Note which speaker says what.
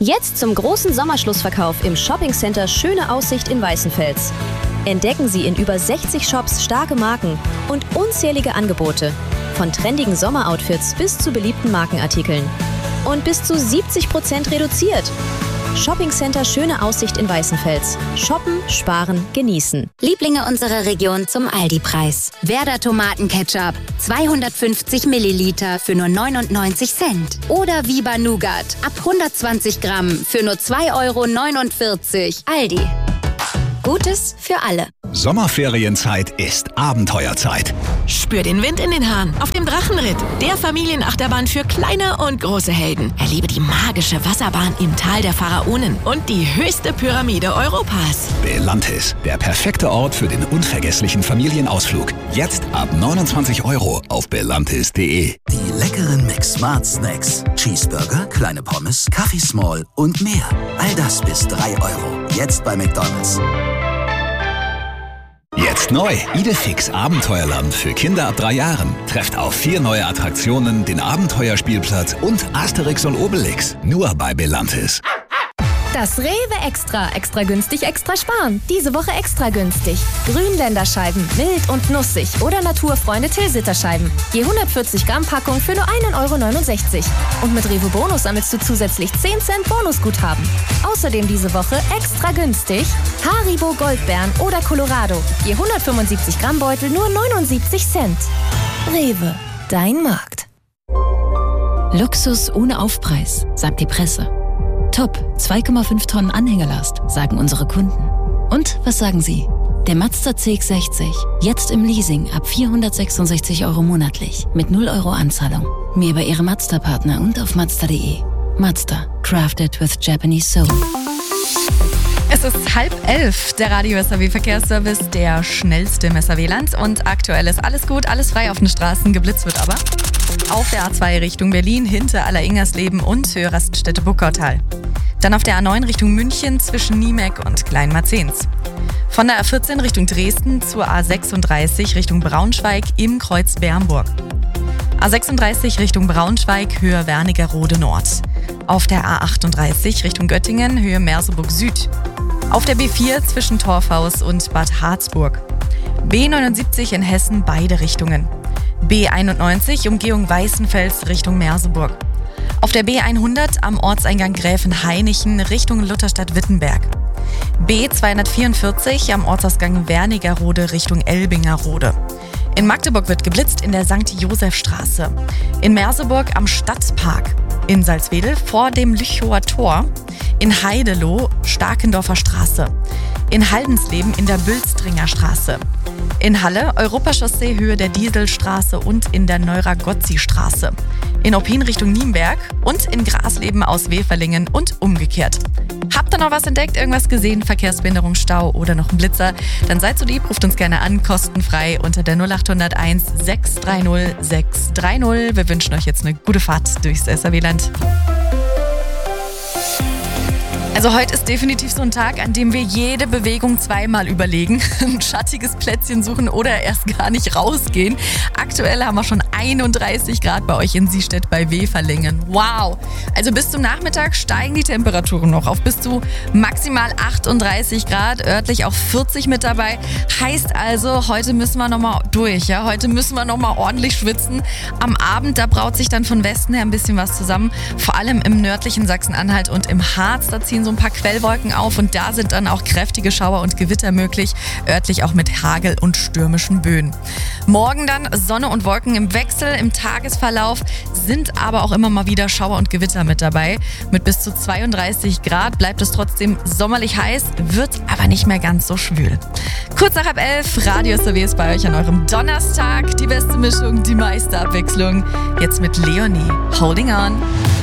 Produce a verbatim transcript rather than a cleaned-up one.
Speaker 1: Jetzt zum großen Sommerschlussverkauf im Shoppingcenter Schöne Aussicht in Weißenfels. Entdecken Sie in über sechzig Shops starke Marken und unzählige Angebote. Von trendigen Sommeroutfits bis zu beliebten Markenartikeln. Und bis zu siebzig Prozent reduziert. Shoppingcenter Schöne Aussicht in Weißenfels. Shoppen, sparen, genießen.
Speaker 2: Lieblinge unserer Region zum Aldi-Preis. Werder Tomatenketchup, zweihundertfünfzig Milliliter für nur neunundneunzig Cent. Oder Viva Nougat, ab hundertzwanzig Gramm für nur zwei Euro neunundvierzig. Aldi. Gutes für alle.
Speaker 3: Sommerferienzeit ist Abenteuerzeit.
Speaker 4: Spür den Wind in den Haaren auf dem Drachenritt, der Familienachterbahn für kleine und große Helden. Erlebe die magische Wasserbahn im Tal der Pharaonen und die höchste Pyramide Europas.
Speaker 3: Belantis, der perfekte Ort für den unvergesslichen Familienausflug. Jetzt ab neunundzwanzig Euro auf belantis punkt de.
Speaker 5: Die leckeren Mix-Smart Snacks. Cheeseburger, kleine Pommes, Kaffee Small und mehr. All das bis drei Euro. Jetzt bei McDonald's.
Speaker 3: Jetzt neu, Idefix Abenteuerland für Kinder ab drei Jahren. Trefft auf vier neue Attraktionen, den Abenteuerspielplatz und Asterix und Obelix. Nur bei Belantis.
Speaker 6: Das Rewe Extra. Extra günstig, extra sparen. Diese Woche extra günstig. Grünländerscheiben, mild und nussig oder Naturfreunde Tilsiterscheiben. Je hundertvierzig Gramm Packung für nur ein Euro neunundsechzig. Und mit Rewe Bonus sammelst du zusätzlich zehn Cent Bonusguthaben. Außerdem diese Woche extra günstig Haribo Goldbeeren oder Colorado. Je hundertfünfundsiebzig Gramm Beutel nur neunundsiebzig Cent. Rewe, dein Markt.
Speaker 7: Luxus ohne Aufpreis, sagt die Presse. Top, zwei Komma fünf Tonnen Anhängerlast, sagen unsere Kunden. Und was sagen Sie? Der Mazda C X sechzig, jetzt im Leasing ab vierhundertsechsundsechzig Euro monatlich, mit null Euro Anzahlung. Mehr bei Ihrem Mazda-Partner und auf mazda punkt de. Mazda, crafted with Japanese soul.
Speaker 8: Es ist halb elf, der Radio S R W Verkehrsservice, der schnellste im S R W-Land. Und aktuell ist alles gut, alles frei auf den Straßen, geblitzt wird aber. Auf der A zwei Richtung Berlin, hinter Aller-Ingersleben und Höhe Raststätte-Buckautal. Dann auf der A neun Richtung München zwischen Niemek und Kleinmarzens. Von der A vierzehn Richtung Dresden zur A sechsunddreißig Richtung Braunschweig im Kreuz Bernburg. A sechsunddreißig Richtung Braunschweig, Höhe Wernigerode Nord. Auf der A achtunddreißig Richtung Göttingen, Höhe Merseburg Süd. Auf der B vier zwischen Torfhaus und Bad Harzburg. B neunundsiebzig in Hessen beide Richtungen. B einundneunzig Umgehung Weißenfels Richtung Merseburg. Auf der B hundert am Ortseingang Gräfenhainichen Richtung Lutherstadt-Wittenberg. B zweihundertvierundvierzig am Ortsausgang Wernigerode Richtung Elbingerode. In Magdeburg wird geblitzt in der Sankt Josefstraße. In Merseburg am Stadtpark. In Salzwedel vor dem Lüchower Tor. In Heideloh Starkendorfer Straße. In Haldensleben in der Bülstringer Straße. In Halle Europachaussee Höhe der Dieselstraße und in der Neuragozzi-Straße. In Oppin Richtung Nienberg und in Grasleben aus Weferlingen und umgekehrt. Habt ihr noch was entdeckt, irgendwas gesehen, Verkehrsbehinderung, Stau oder noch ein Blitzer? Dann seid so lieb, ruft uns gerne an, kostenfrei unter der null acht null eins sechs drei null sechs drei null. Wir wünschen euch jetzt eine gute Fahrt durchs S R W-Land. Also heute ist definitiv so ein Tag, an dem wir jede Bewegung zweimal überlegen, ein schattiges Plätzchen suchen oder erst gar nicht rausgehen. Aktuell haben wir schon einunddreißig Grad bei euch in Siestädt bei Weferlingen. Wow! Also bis zum Nachmittag steigen die Temperaturen noch auf bis zu maximal achtunddreißig Grad, örtlich auch vierzig mit dabei. Heißt also, heute müssen wir nochmal durch, ja? Heute müssen wir nochmal ordentlich schwitzen. Am Abend, da braut sich dann von Westen her ein bisschen was zusammen. Vor allem im nördlichen Sachsen-Anhalt und im Harz, da ziehen so ein paar Quellwolken auf und da sind dann auch kräftige Schauer und Gewitter möglich, örtlich auch mit Hagel und stürmischen Böen. Morgen dann Sonne und Wolken im Wechsel, im Tagesverlauf sind aber auch immer mal wieder Schauer und Gewitter mit dabei. Mit bis zu zweiunddreißig Grad bleibt es trotzdem sommerlich heiß, wird aber nicht mehr ganz so schwül. Kurz nach halb elf, Radio S R W ist bei euch an eurem Donnerstag. Die beste Mischung, die meiste Abwechslung. Jetzt mit Leonie, Holding On.